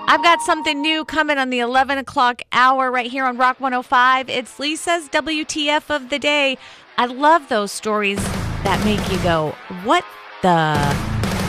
I've got something new coming on the 11 o'clock hour right here on Rock 105. It's Lisa's WTF of the day. I love those stories that make you go, what the...